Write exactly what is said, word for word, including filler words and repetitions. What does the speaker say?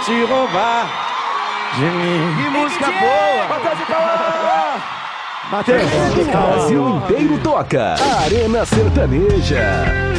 te roubar de mim. Que música boa! Matheus de Cauã! Matheus, o Brasil inteiro toca. Arena Sertaneja.